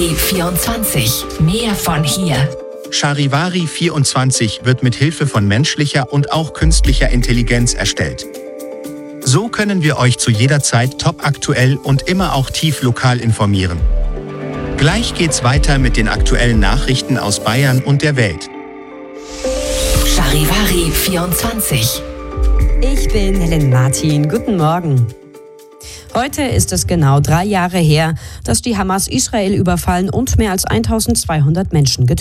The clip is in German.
Charivari 24. Mehr von hier. Charivari 24 wird mit Hilfe von menschlicher und auch künstlicher Intelligenz erstellt. So können wir euch zu jeder Zeit topaktuell und immer auch tief lokal informieren. Gleich geht's weiter mit den aktuellen Nachrichten aus Bayern und der Welt. Charivari 24. Ich bin Helen Martin. Guten Morgen. Heute ist es genau 3 Jahre her, dass die Hamas Israel überfallen und mehr als 1200 Menschen getötet